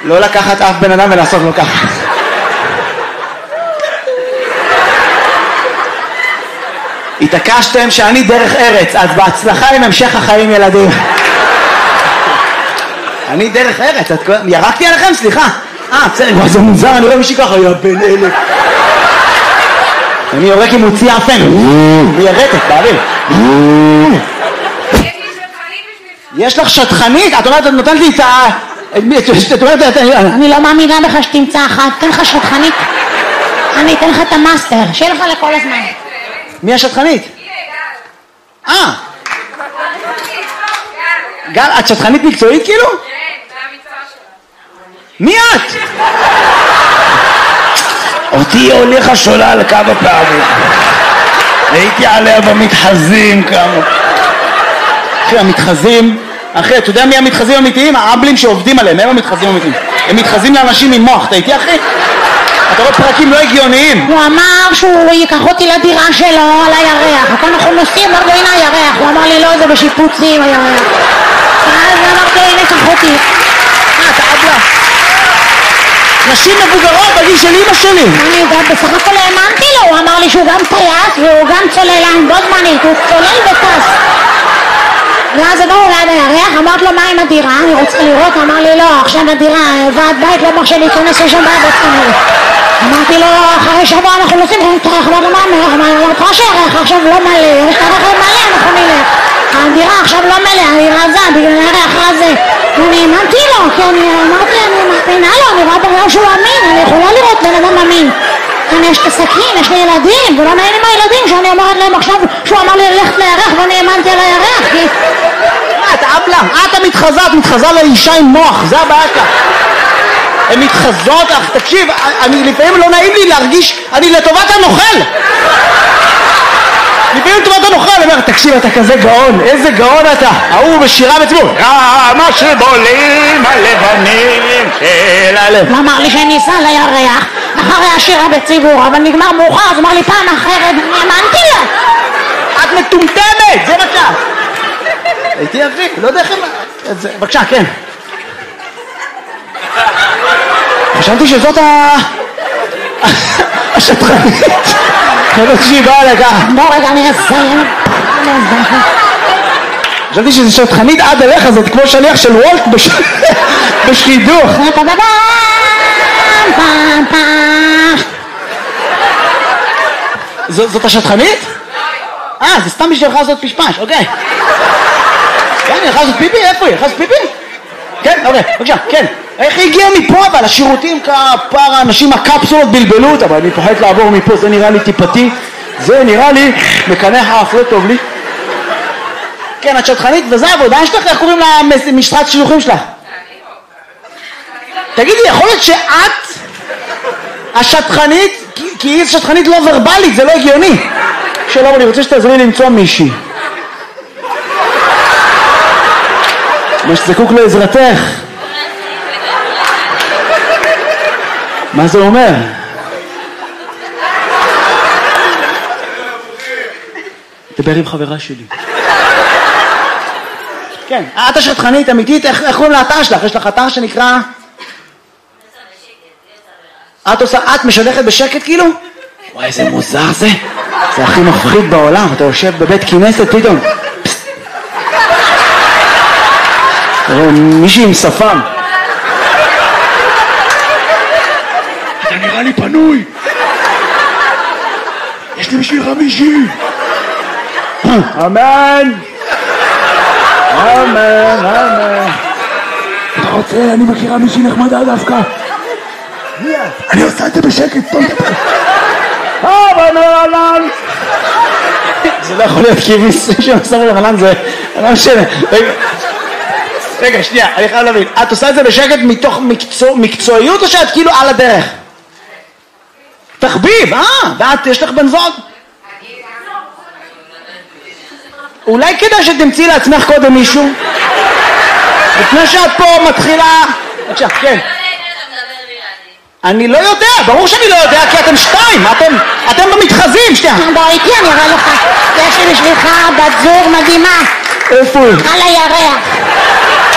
לא לקחת אף בן אדם ולעשות לו ככה. התעקשתם שאני דרך ארץ, אז בהצלחה עם המשך החיים ילדים. אני דרך ארץ, ירקתי עליכם? סליחה. בסדר, זה מוזר, אני רואה מישהי ככה, יא בן אלה. אני יורק עם מוציא אפן, מיירטת, באוויר. יש לך שטחנית? את אומרת, את נותנת לי את ה... אני לא מאמינה בך שתמצא אחת, תן לך שטחנית. אני אתן לך את המאסטר, שיהיה לך לכל הזמן. מי השטחנית? גל, את שטחנית מקצועית כאילו? כן, זה המקצוע שלה. מי את? אותי הוליכה שולל כמה פעמים. הייתי עליה במתחזים כמה. אחי, המתחזים, אחי, אתה יודע מי המתחזים האמיתיים? האבלים שעובדים עליהם, הם המתחזים האמיתיים. הם מתחזים לאנשים עם מוח, אתה איתי אחי? אתה רואה פרקים לא הגיוניים. הוא אמר שהוא ייקח אותי לדירה שלו על הירח. אנחנו נוסעים, אמרתי, הנה הירח. הוא אמר לי, לא, זה בשיפוצים הירח. אז אמרתי, הנה, קח אותי. אתה אבלה. נשים מבוגרות בגיל של אמא שלי. אני יודעת, בסך הכל האמנתי לו. הוא אמר לי שהוא גם טייס והוא גם צוללן בו זמנית. הוא צולל וטס. ואז עברנו ליד הירח, אמרת לו מה עם הדירה, אני רוצה לראות, אמר לי לא, עכשיו הדירה, ועד בית לא מרשה להיכנס לשם בעבוד כנראה. אמרתי לו, אחרי שבוע אנחנו נוסעים, אמרת לו מה המלך, אמרת לו שהירח עכשיו לא מלא, יש את הרכב מלא, אנחנו נלך. הדירה עכשיו לא מלא, היא רזה, בגלל הירח הזה. ואני האמנתי לו, כי אני אמרתי, אני מאמינה לו, אני רואה בגלל שהוא אמין, אני יכולה לראות בן אדם אמין. אני יש את הסכין, יש לי ילדים, ולא נעים עם הילדים שאני אומרת להם עכשיו שהוא אמר לי ללכת לירח ואני האמנתי על הירח, כי... את אבלה, את מתחזה לאישה עם מוח, זה הבעיה שלך. הן מתחזות, תקשיב, לפעמים לא נעים לי להרגיש, אני לטובת הנוכל. לפעמים לטובת הנוכל, אני אומר, תקשיב, אתה כזה גאון, איזה גאון אתה. ההוא בשירה בציבור, מה שבולים הלבנים של הלב. הוא אמר לי שאני אסע לירח אחרי השירה בציבור, אבל נגמר מאוחר, אז אמר לי פעם אחרת, אני האמנתי לה. את מטומטמת, זה מה שאת. הייתי אבי, לא יודע איך הם... בבקשה, כן. חשבתי שזאת השטחנית. חשבתי שהיא באה לכך. בוא רגע, אני אסיים. חשבתי שזה שטחנית עד אליך, זה כמו שליח של וולט בשחידוך. זאת השטחנית? זה סתם בשבילך לעשות פשפש, אוקיי. כן, היא יכולה לעשות פיפי? איפה היא? יכולה לעשות פיפי? כן, אוקיי, בבקשה, כן. איך היא הגיעה מפה אבל? השירותים כפר האנשים, הקפסולות בלבלו אותה, אבל אני פוחדת לעבור מפה, זה נראה לי טיפתי, זה נראה לי מקנח האף, לא טוב לי. כן, את שטחנית, וזה העבודה שלך, איך קוראים למשרת שילוחים שלך? תגידי, יכול להיות שאת השטחנית, כי היא שטחנית לא ורבלית, זה לא הגיוני. שלום, אני רוצה שתעזרי לי למצוא מישהי. מה שזקוק לעזרתך. מה זה אומר? דבר עם חברה שלי. כן, את השטחנית אמיתית, איך קוראים לאתר שלך? יש לך אתר שנקרא... את משדכת בשקט כאילו? וואי, איזה מוזר זה. זה הכי מפחיד בעולם. אתה יושב בבית כנסת פתאום. מישהי עם שפם. אתה נראה לי פנוי. יש לי בשבילך מישהי. אמן. אמן, אמן. אתה רוצה? אני מכירה מישהי נחמדה דווקא. אני עושה את זה בשקט. זה לא יכול להיות כי מישהו שעושה רבנן זה לא משנה. רגע, שנייה, אני חייב להבין, את עושה את זה בשקט מתוך מקצועיות או שאת כאילו על הדרך? תחביב, ואת יש לך בן זוג? אולי כדאי שתמצאי לעצמך קודם מישהו? לפני שאת פה מתחילה... בבקשה, כן. אני לא יודע, ברור שאני לא יודע, כי אתם שתיים, אתם במתחזים, שנייה. בוא איתי, אני אראה לך, יש לי בשבילך בת זוג מדהימה. איפה היא? על הירח.